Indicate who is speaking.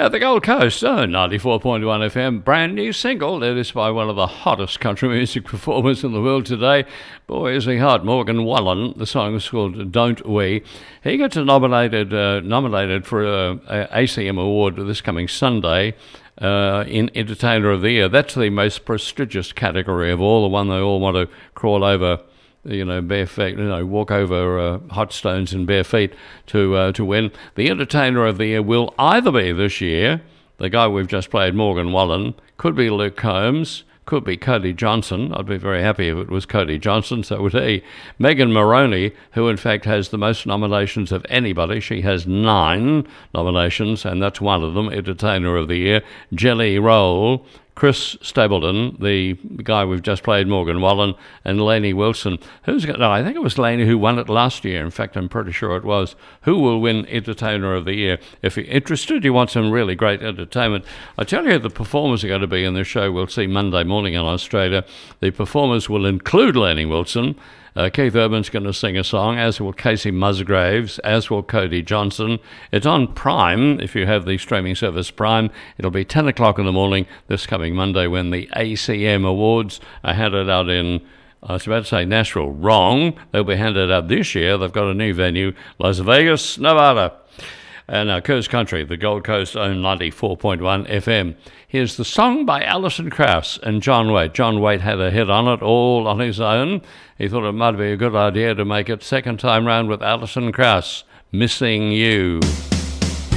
Speaker 1: The Gold Coast, 94.1 FM, brand new single. It is by one of the hottest country music performers in the world today. Boy, is he hot. Morgan Wallen. The song is called Don't We. He gets nominated for a ACM award this coming Sunday in Entertainer of the Year. That's the most prestigious category of all, the one they all want to crawl over, bare feet, walk over hot stones in bare feet to win. The Entertainer of the Year will either be this year, the guy we've just played, Morgan Wallen, could be Luke Combs, could be Cody Johnson. I'd be very happy if it was Cody Johnson, so would he. Megan Moroney, who in fact has the most nominations of anybody. She has 9 nominations, and that's one of them, Entertainer of the Year. Jelly Roll, Chris Stapleton, the guy we've just played, Morgan Wallen, and Lainey Wilson. I think it was Lainey who won it last year. In fact, I'm pretty sure it was. Who will win Entertainer of the Year? If you're interested, you want some really great entertainment, I tell you, the performers are going to be in the show we'll see Monday morning in Australia. The performers will include Lainey Wilson. Keith Urban's going to sing a song, as will Casey Musgraves, as will Cody Johnson. It's on Prime, if you have the streaming service Prime. It'll be 10 o'clock in the morning this coming Monday when the ACM Awards are handed out in, I was about to say Nashville. Wrong. They'll be handed out this year. They've got a new venue, Las Vegas, Nevada. And Coast Country, the Gold Coast own 94.1 FM. Here's the song by Alison Krauss and John Waite. John Waite had a hit on it all on his own. He thought it might be a good idea to make it second time round with Alison Krauss, Missing You.